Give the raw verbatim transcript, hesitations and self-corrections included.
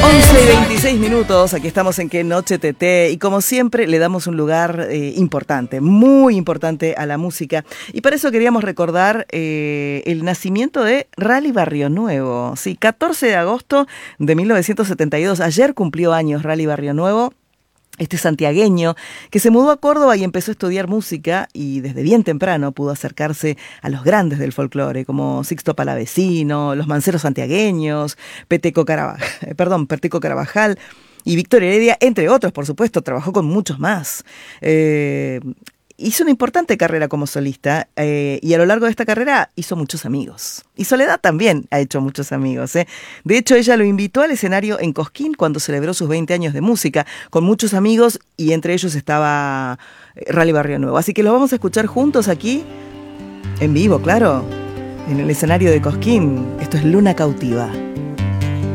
once y veintiséis minutos, aquí estamos en Qué Noche T T y como siempre le damos un lugar eh, importante, muy importante a la música y para eso queríamos recordar eh, el nacimiento de Rally Barrio Nuevo, sí, catorce de agosto de mil novecientos setenta y dos, ayer cumplió años Rally Barrio Nuevo. Este santiagueño que se mudó a Córdoba y empezó a estudiar música y desde bien temprano pudo acercarse a los grandes del folclore como Sixto Palavecino, los Manceros santiagueños, Peteco Carabajal, perdón, Peteco Carabajal y Víctor Heredia, entre otros, por supuesto, trabajó con muchos más. Eh, hizo una importante carrera como solista eh, y a lo largo de esta carrera hizo muchos amigos. Y Soledad también ha hecho muchos amigos. ¿eh? De hecho, ella lo invitó al escenario en Cosquín cuando celebró sus veinte años de música, con muchos amigos y entre ellos estaba Rally Barrio Nuevo. Así que los vamos a escuchar juntos aquí, en vivo, claro, en el escenario de Cosquín. Esto es Luna Cautiva.